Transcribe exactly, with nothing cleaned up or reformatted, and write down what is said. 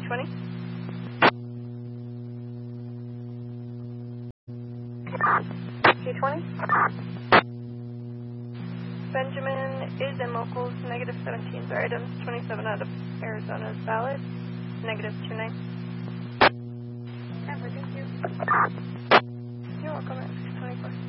twenty. two twenty. Benjamin is in locals, negative seventeen for items, twenty-seven out of Arizona is valid, negative two nine. Thank you. You're welcome at six twenty-four.